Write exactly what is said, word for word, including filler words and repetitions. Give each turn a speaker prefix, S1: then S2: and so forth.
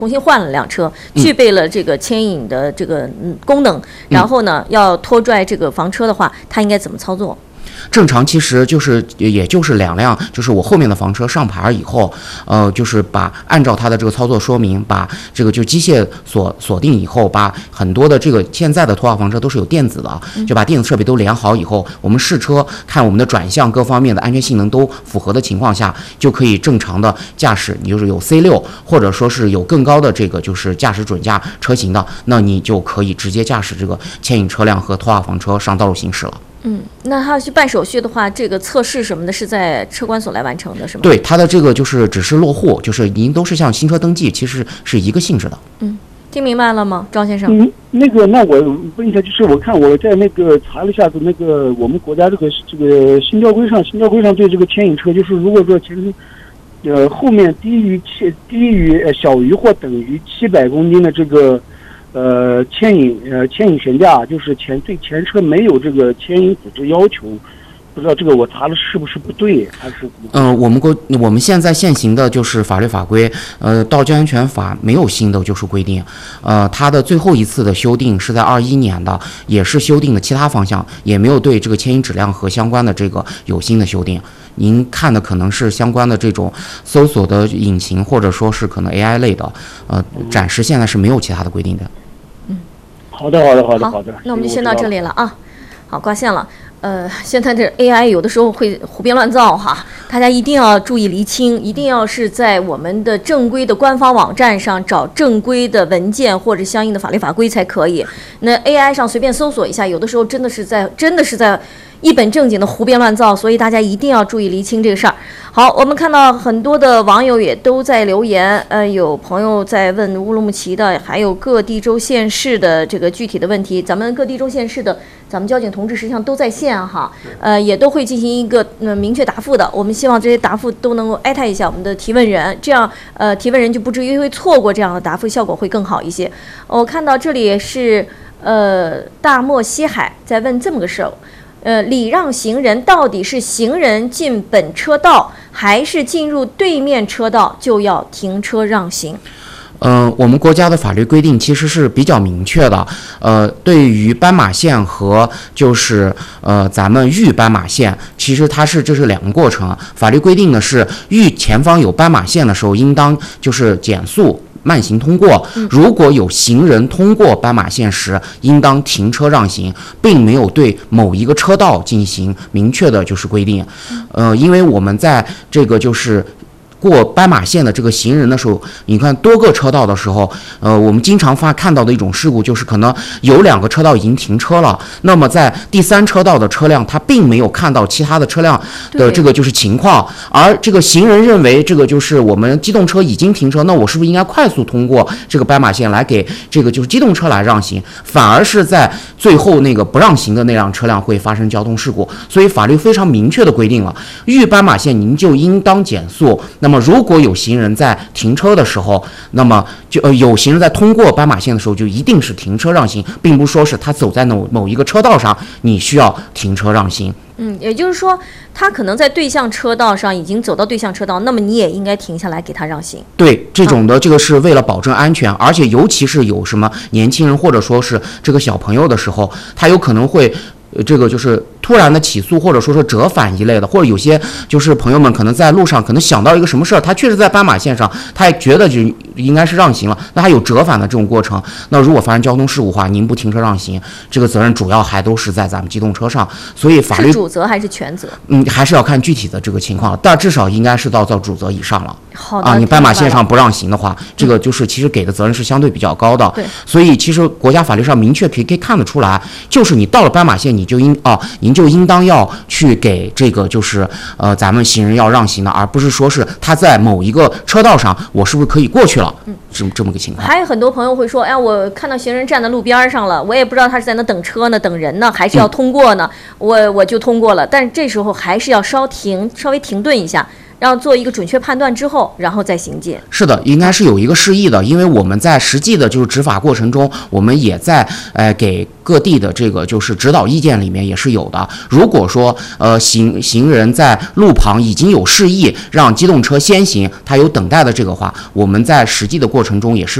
S1: 重新换了辆车，具备了这个牵引的这个嗯功能，然后呢，要拖拽这个房车的话，它应该怎么操作？
S2: 正常其实就是也就是两辆，就是我后面的房车上牌以后，呃，就是把按照它的这个操作说明，把这个就机械锁锁定以后，把很多的这个现在的拖挂房车都是有电子的，就把电子设备都连好以后，我们试车看我们的转向各方面的安全性能都符合的情况下，就可以正常的驾驶。你就是有 C 六或者说是有更高的这个就是驾驶准驾车型的，那你就可以直接驾驶这个牵引车辆和拖挂房车上道路行驶了。
S1: 嗯，那他去办手续的话，这个测试什么的是在车管所来完成的，是吗？
S2: 对，他的这个就是只是落户，就是您都是像新车登记，其实是一个性质的。
S1: 嗯，听明白了吗，赵先生？
S3: 嗯，那个，那我问一下，就是我看我在那个查了一下子，那个我们国家这个这个新交规上，新交规上对这个牵引车，就是如果说前呃后面低于七低于呃小于或等于七百公斤的这个。呃，牵引呃牵引悬架就是前对前车没有这个牵引组织要求，不知道这个我查了是不是不对，还是
S2: 嗯、呃，我们国我们现在现行的就是法律法规，呃，道交安全法没有新的就是规定，呃，它的最后一次的修订是在二一年的，也是修订的其他方向，也没有对这个牵引质量和相关的这个有新的修订。您看的可能是相关的这种搜索的引擎，或者说是可能 A I 类的，呃，暂时现在是没有其他的规定的。
S3: 好的，好的，好的，好的。
S1: 那我们就先到这里了啊。好，挂线了。呃，现在这 A I 有的时候会胡编乱造哈，大家一定要注意厘清，一定要是在我们的正规的官方网站上找正规的文件或者相应的法律法规才可以。那 A I 上随便搜索一下，有的时候真的是在真的是在一本正经的胡编乱造，所以大家一定要注意厘清这个事儿。好，我们看到很多的网友也都在留言，呃，有朋友在问乌鲁木齐的，还有各地州县市的这个具体的问题。咱们各地州县市的，咱们交警同志实际上都在线哈，呃，也都会进行一个呃明确答复的。我们希望这些答复都能够艾特一下我们的提问人，这样呃提问人就不至于会错过这样的答复，效果会更好一些。我看到这里是呃大漠西海在问这么个事儿。呃，礼让行人到底是行人进本车道，还是进入对面车道就要停车让行？
S2: 呃，我们国家的法律规定其实是比较明确的。呃，对于斑马线和就是呃咱们遇斑马线，其实它是这是两个过程。法律规定的是，遇前方有斑马线的时候，应当就是减速。慢行通过，如果有行人通过斑马线时，应当停车让行，并没有对某一个车道进行明确的就是规定。呃，因为我们在这个就是过斑马线的这个行人的时候，你看多个车道的时候，呃，我们经常发看到的一种事故就是可能有两个车道已经停车了，那么在第三车道的车辆它并没有看到其他的车辆的这个就是情况，而这个行人认为这个就是我们机动车已经停车，那我是不是应该快速通过这个斑马线来给这个就是机动车来让行，反而是在最后那个不让行的那辆车辆会发生交通事故。所以法律非常明确的规定了，遇斑马线您就应当减速。那么如果有行人在停车的时候，那么就呃有行人在通过斑马线的时候，就一定是停车让行，并不说是他走在某某一个车道上，你需要停车让行。
S1: 嗯，也就是说，他可能在对向车道上已经走到对向车道，那么你也应该停下来给他让行。
S2: 对，这种的这个是为了保证安全，而且尤其是有什么年轻人或者说是这个小朋友的时候，他有可能会。呃，这个就是突然的起诉，或者说是折返一类的，或者有些就是朋友们可能在路上可能想到一个什么事儿，他确实在斑马线上，他也觉得就应该是让行了，那他有折返的这种过程，那如果发生交通事故的话，您不停车让行，这个责任主要还都是在咱们机动车上，所以法律
S1: 是主责还是全责？
S2: 嗯，还是要看具体的这个情况，但至少应该是到到主责以上了。
S1: 好的
S2: 啊，你斑马线上不让行的话，这个就是其实给的责任是相对比较高的。
S1: 对，
S2: 所以其实国家法律上明确可以可以看得出来，就是你到了斑马线，你就应啊，您就应当要去给这个就是呃咱们行人要让行的，而不是说是他在某一个车道上，我是不是可以过去了？嗯，这么这么个情况。
S1: 还有很多朋友会说，哎，我看到行人站在路边上了，我也不知道他是在那等车呢、等人呢，还是要通过呢，嗯、我我就通过了，但是这时候还是要稍停，稍微停顿一下。 然后做一个准确判断之后，然后再行戒。
S2: 是的，应该是有一个示意的，因为我们在实际的就是执法过程中，我们也在呃给各地的这个就是指导意见里面也是有的。如果说呃行行人在路旁已经有示意让机动车先行，他有等待的这个话，我们在实际的过程中也是